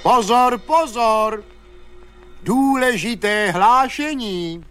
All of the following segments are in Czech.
Pozor, pozor! Důležité hlášení.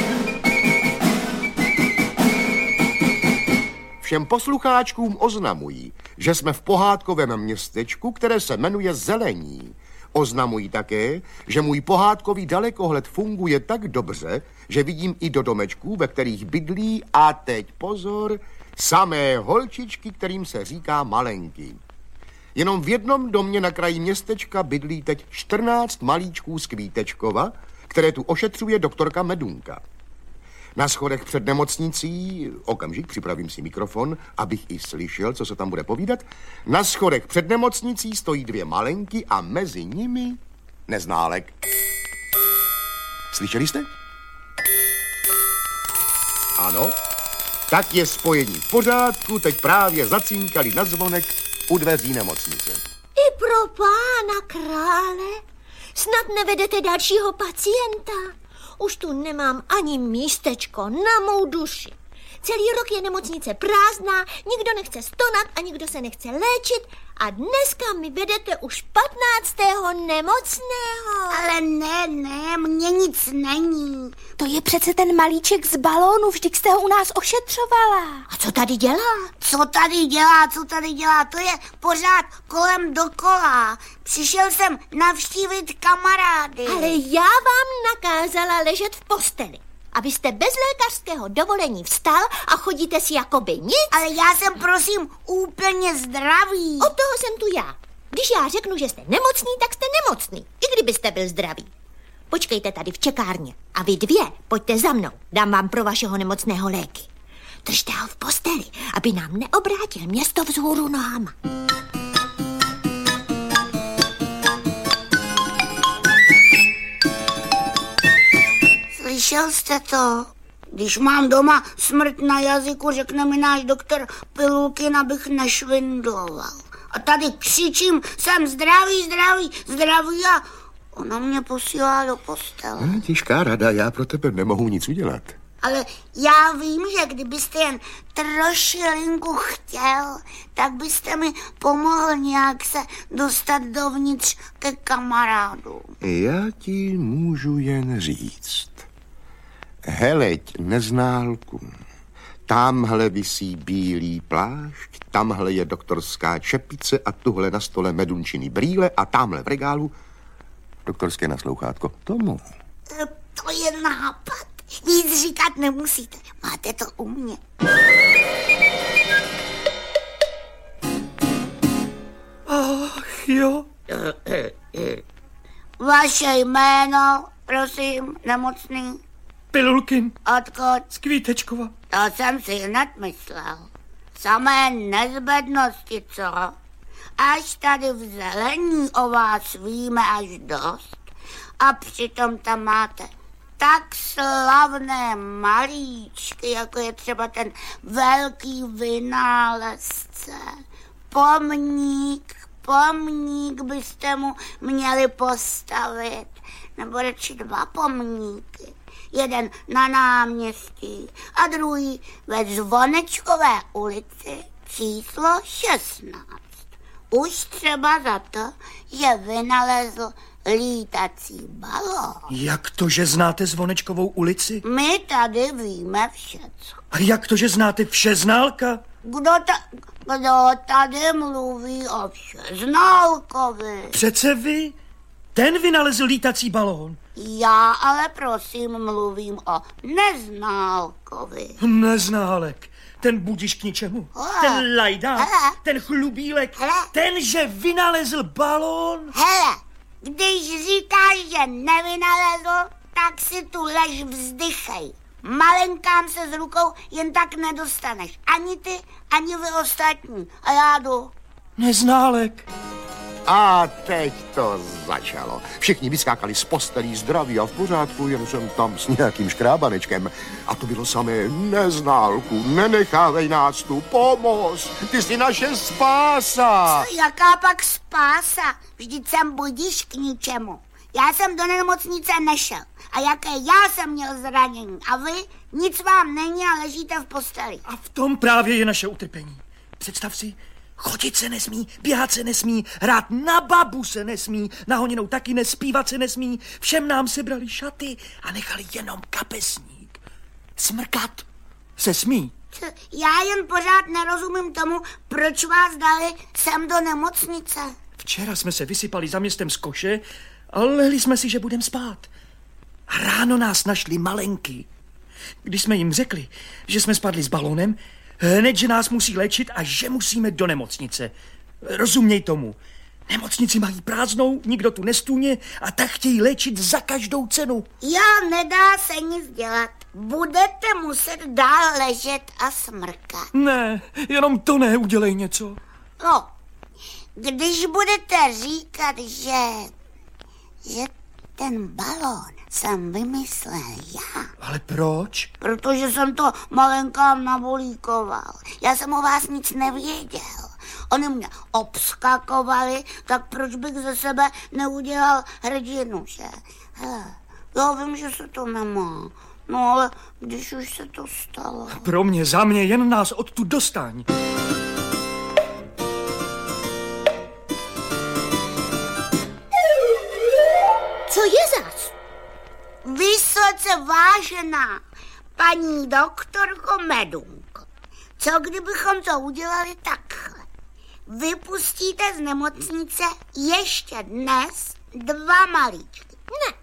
Všem poslucháčkům oznamují, že jsme v pohádkovém městečku, které se jmenuje Zelení. Oznamují také, že můj pohádkový dalekohled funguje tak dobře, že vidím i do domečků, ve kterých bydlí, a teď pozor, samé holčičky, kterým se říká Malenky. Jenom v jednom domě na kraji městečka bydlí teď 14 malíčků z Kvítečkova, které tu ošetřuje doktorka Medunka. Na schodech před nemocnicí, okamžik, připravím si mikrofon, abych i slyšel, co se tam bude povídat. Na schodech před nemocnicí stojí 2 Malenky a mezi nimi Neználek. Slyšeli jste? Ano, tak je spojení v pořádku, teď právě zacínkali na zvonek u dveří nemocnice. I pro pána krále, snad nevedete dalšího pacienta. Už tu nemám ani místečko na mou duši. Celý rok je nemocnice prázdná, nikdo nechce stonat a nikdo se nechce léčit a dneska mi vedete už 15. nemocného. Ale ne, mně nic není. To je přece ten malíček z balónu, vždyť jste ho u nás ošetřovala. A co tady dělá? Co tady dělá, to je pořád kolem dokola. Přišel jsem navštívit kamarády. Ale já vám nakázala ležet v posteli, abyste bez lékařského dovolení vstal a chodíte si jakoby nic. Ale já jsem prosím úplně zdravý. Od toho jsem tu já. Když já řeknu, že jste nemocný, tak jste nemocný, i kdybyste byl zdravý. Počkejte tady v čekárně a vy 2 pojďte za mnou, dám vám pro vašeho nemocného léky. Držte ho v posteli, aby nám neobrátil město vzhůru nohama. Slyšel jste to? Když mám doma smrt na jazyku, řekne mi náš doktor Pilulkin, abych nešvindloval. A tady křičím, jsem zdravý a ona mě posílá do postele. Těžká rada, já pro tebe nemohu nic udělat. Ale já vím, že kdybyste jen trošilinku chtěl, tak byste mi pomohl nějak se dostat dovnitř ke kamarádům. Já ti můžu jen říct. Heleď, Neználku, tamhle visí bílý plášť, tamhle je doktorská čepice a tuhle na stole medunčiny brýle a tamhle v regálu doktorské naslouchátko. Tomu. To je nápad. Nic říkat nemusíte. Máte to u mě. Ach jo. Vaše jméno, prosím, nemocný. Pilulkin. Odkud? Z Kvítečkova. To jsem si hned myslel. Samé nezbednosti, co? Až tady v Zelení o vás víme až dost. A přitom tam máte tak slavné malíčky, jako je třeba ten velký vynálezce. Pomník byste mu měli postavit. Nebo radši 2 pomníky. Jeden na náměstí a druhý ve Zvonečkové ulici číslo 16. Už třeba za to, že vynalezl lítací balón. Jak to, že znáte Zvonečkovou ulici? My tady víme všecko. A jak to, že znáte Všeználka? Kdo tady mluví o Všeználkovi? Přece vy? Ten vynalezl lítací balón. Já ale prosím mluvím o Neználkovi. Neználek. Ten budiš k ničemu. Ten lajdák. Ten chlubílek. Ten, že vynalezl balón. Hele, když říkáš, že nevynalezl, tak si tu lež vzdychej. Malenkám se z rukou jen tak nedostaneš. Ani ty, ani vy ostatní. A já jdu. Neználek. A teď to začalo. Všichni vyskákali z postelí zdraví a v pořádku, jen jsem tam s nějakým škrábanečkem. A to bylo samé: Neználku, nenechávej nás tu, pomoz, ty jsi naše spása. Jaká pak spása? Vždyť jsem budiš k ničemu. Já jsem do nemocnice nešel. A jaké já jsem měl zranění. A vy? Nic vám není a ležíte v posteli. A v tom právě je naše utrpení. Představ si, Chodit se nesmí, běhat se nesmí, hrát na babu se nesmí, na honěnou taky nespívat se nesmí, všem nám sebrali šaty a nechali jenom kapesník. Smrkat se smí. Já jen pořád nerozumím tomu, proč vás dali sem do nemocnice. Včera jsme se vysypali za městem z koše a lehli jsme si, že budem spát. A ráno nás našli malenky. Když jsme jim řekli, že jsme spadli s balónem, hned, že nás musí léčit a že musíme do nemocnice. Rozuměj tomu. Nemocnici mají prázdnou, nikdo tu nestůně a tak chtějí léčit za každou cenu. Jo, nedá se nic dělat. Budete muset dál ležet a smrkat. Ne, jenom to ne, udělej něco. No, když budete říkat, že ten balón jsem vymyslel já. Ale proč? Protože jsem to malenkám navolíkoval. Já jsem o vás nic nevěděl. Oni mě obskakovali, tak proč bych ze sebe neudělal hrdinu, že? Hele, já vím, že se to nemá. No ale když už se to stalo. Pro mě, za mě, jen nás odtud dostaň. Co je zas? Vysoce vážená paní doktorko Medunko, co kdybychom to udělali takhle? Vypustíte z nemocnice ještě dnes 2 malíčky.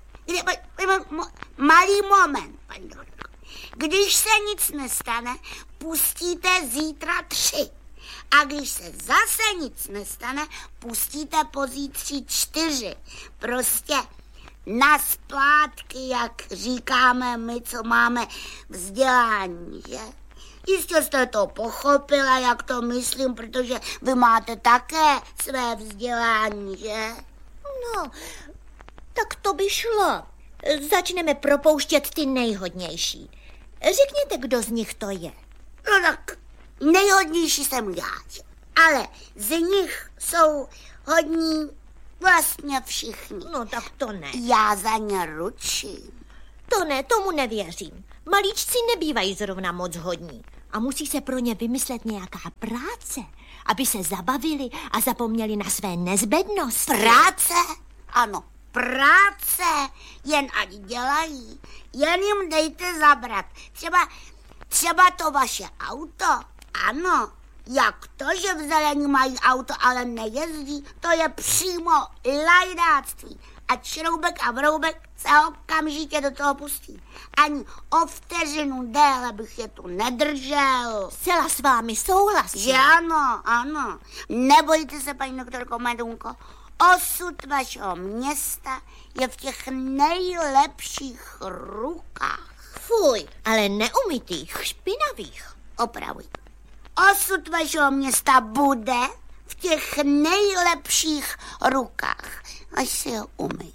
Malý moment, paní doktorko. Když se nic nestane, pustíte zítra 3. A když se zase nic nestane, pustíte pozítří 4. Prostě na splátky, jak říkáme my, co máme vzdělání, že? Jistě jste to pochopila, jak to myslím, protože vy máte také své vzdělání, že? No, tak to by šlo. Začneme propouštět ty nejhodnější. Řekněte, kdo z nich to je. No tak, nejhodnější jsem já, ale z nich jsou hodní vlastně všichni. No tak to ne. Já za ně ručím. To ne, tomu nevěřím. Malíčci nebývají zrovna moc hodní. A musí se pro ně vymyslet nějaká práce, aby se zabavili a zapomněli na své nezbednosti. Práce? Ano, práce. Jen ať dělají. Jen jim dejte zabrat. Třeba to vaše auto. Ano, jak to, že v Zelení mají auto, ale nejezdí, to je přímo lajdáctví. A Šroubek a Vroubek se okamžitě do toho pustí. Ani o vteřinu déle bych je tu nedržel. Zcela s vámi souhlasím. Že ano, ano. Nebojte se, paní doktorko Medunko. Osud vašeho města je v těch nejlepších rukách. Fuj, ale neumytých, špinavých. Opravuj. Osud vašeho města bude v těch nejlepších rukách, až si ho umyju.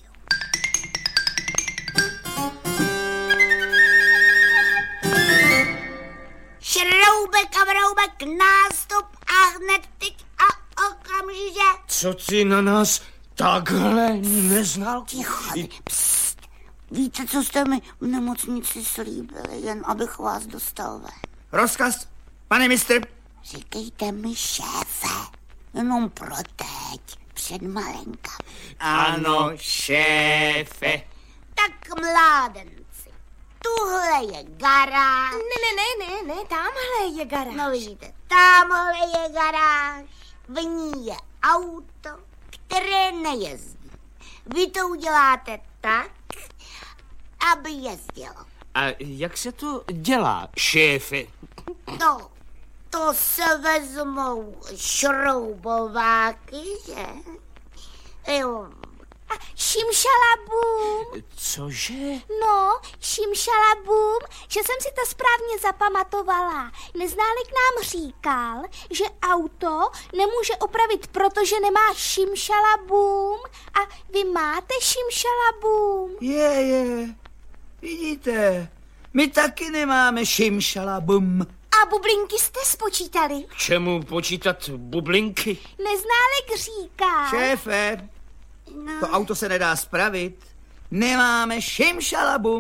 Šroubek a Vroubek, nástup a hned teď a okamžitě. Co ty na nás takhle neznal? Ticho, pst. Víte, co jste mi v nemocnici slíbili, jen abych vás dostal ven. Rozkaz, pane mistr. Říkejte mi šéfe, jenom pro teď, před malenkami. Ano, šéfe. Tak mládenci, tuhle je garáž. Ne, tamhle je garáž. No vidíte, tamhle je garáž, v ní je auto, které nejezdí. Vy to uděláte tak, aby jezdilo. A jak se to dělá, šéfe? To se vezmou šroubováky, že? Jo. A šimšalabum. Cože? No, šimšalabum, že jsem si to správně zapamatovala. Neználek nám říkal, že auto nemůže opravit, protože nemá šimšalabum. A vy máte šimšalabum? Je. Vidíte, my taky nemáme šimšalabum. A bublinky jste spočítali? K čemu počítat bublinky? Neználek říká. Šéfe, to auto se nedá spravit. Nemáme šimšalabum.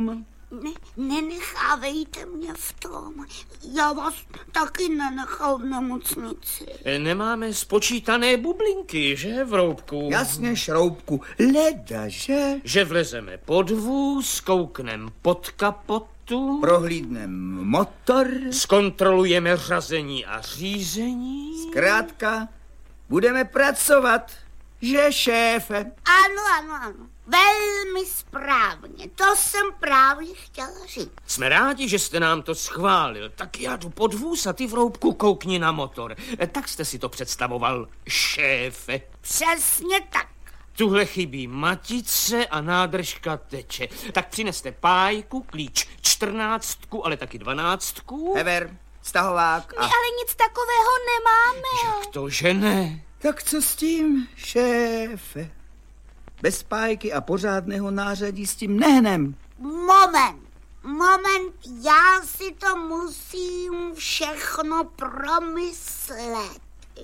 Nenechávejte mě v tom. Já vás taky nenechal v nemocnici. Nemáme spočítané bublinky, že, Vroubku? Jasně, Šroubku, leda, že? Že vlezeme pod vůz, kouknem pod kapotu, Prohlídnem motor, zkontrolujeme řazení a řízení. zkrátka, budeme pracovat, že, šéfe? Ano. Velmi správně. To jsem právě chtěla říct. Jsme rádi, že jste nám to schválil. Tak já jdu pod vůz a ty, Vroubku, koukni na motor. Tak jste si to představoval, šéfe. Přesně tak. Tuhle chybí matice a nádržka teče. Tak přineste pájku, klíč 14, ale taky 12. Hever, stahovák a... Ale nic takového nemáme. Jak to, že ne? Tak co s tím, šéfe? Bez pájky a pořádného nářadí s tím nehnem. Moment, já si to musím všechno promyslet.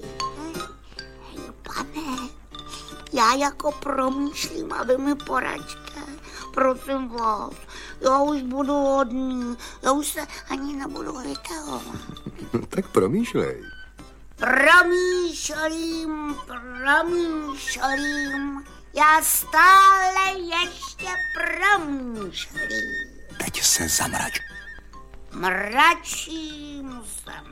Pane, já jako promýšlím a vy mi poraďte. Prosím vás, já už budu hodný, já už se ani nebudu vytahovat. Tak promýšlej. Promýšlím. Já stále ještě promýšlím. Teď se zamrač. Mračím.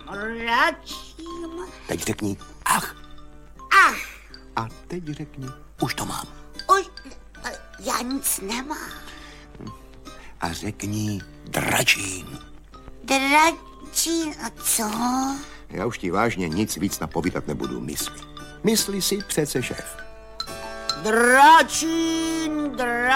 Teď řekni ach. Ach, A teď řekni už to mám. už, já nic nemám. A řekni dračín. Dračín, a co? Já už ti vážně nic víc napovídat nebudu, Mysli si přece, šéf. Dračín.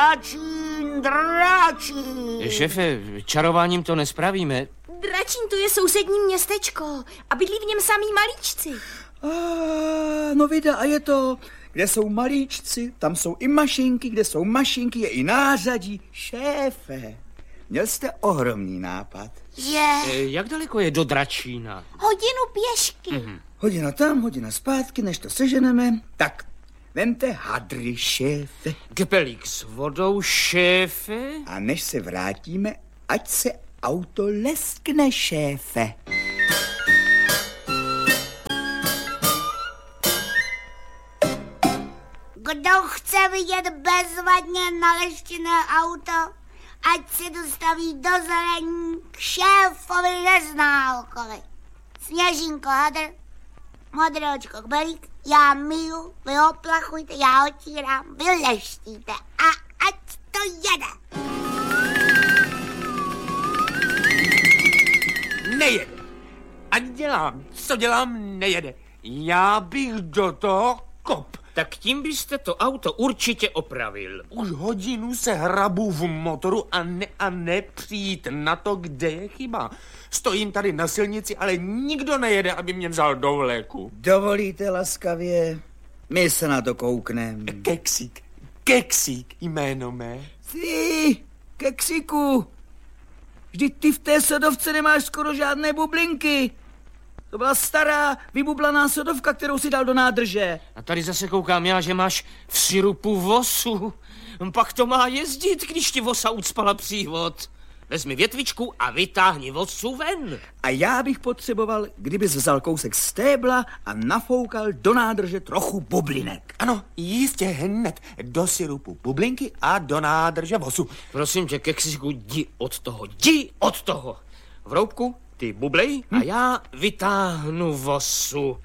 Šéfe, čarováním to nespravíme. Dračín, to je sousední městečko a bydlí v něm samý malíčci. No vida, a je to, kde jsou malíčci, tam jsou i mašinky, kde jsou mašinky, je i nářadí. Šéfe, měl jste ohromný nápad. Že? Jak daleko je do Dračína? Hodinu pěšky. Hodina tam, hodina zpátky, než to seženeme. Tak, vemte hadry, šéfe. Kepelík s vodou, šéfe? A než se vrátíme, ať se auto leskne, šéfe. Kdo chce vidět bezvadně naleštěné auto, ať se dostaví do zelení k šéfovi Neználkovi. Sněžínko hadr, modročko kbelík, já miju, vy oplachujte, já otírám, vy leštíte a ať to jede. Nejede. Ať dělám, co dělám, nejede. Já bych do toho kop. Tak tím byste to auto určitě opravil. Už hodinu se hrabu v motoru a nepřijít na to, kde je chyba. Stojím tady na silnici, ale nikdo nejede, aby mě vzal do vléku. Dovolíte laskavě? My se na to koukneme. Keksík jméno mé. Ty, keksiku, vždyť ty v té sodovce nemáš skoro žádné bublinky. To byla stará, vybublaná sodovka, kterou si dal do nádrže. A tady zase koukám já, že máš v sirupu vosu. Pak to má jezdit, když ti vosa ucpala přívod. Vezmi větvičku a vytáhni vosu ven. A já bych potřeboval, kdybys vzal kousek stébla a nafoukal do nádrže trochu bublinek. Ano, jistě hned do sirupu bublinky a do nádrže vosu. Prosím tě, keksiku, jdi od toho. Vroubku, ty bublej a já vytáhnu vosu.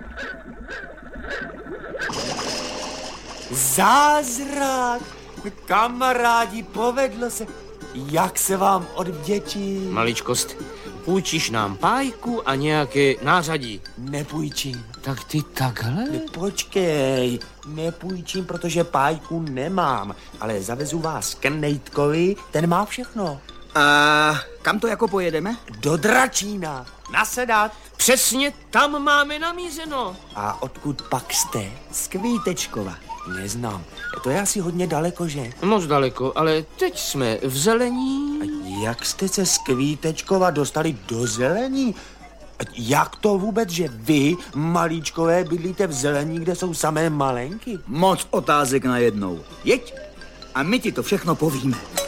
Zázrak! Kamarádi, povedlo se. Jak se vám odvděčím? Maličkost, půjčíš nám pájku a nějaké nářadí. Nepůjčím. Tak ty takhle? Počkej, nepůjčím, protože pájku nemám, ale zavezu vás k Nejtkovi, ten má všechno. A kam to jako pojedeme? Do Dračína, nasedat. Přesně tam máme namířeno. A odkud pak jste? Z Kvítečkova. Neznám. To je asi hodně daleko, že? Moc daleko, ale teď jsme v Zelení. A jak jste se z Kvítečkova dostali do Zelení? Jak to vůbec, že vy, malíčkové, bydlíte v Zelení, kde jsou samé malenky? Moc otázek najednou. Jeď a my ti to všechno povíme.